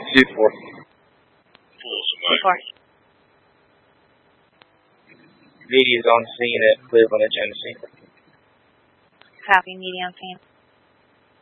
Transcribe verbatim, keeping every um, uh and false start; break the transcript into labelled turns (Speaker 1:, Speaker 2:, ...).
Speaker 1: two four.
Speaker 2: Pull somebody.
Speaker 3: Four.
Speaker 1: Media's on scene at Cleveland and Genesee.
Speaker 3: Copy, medium scene.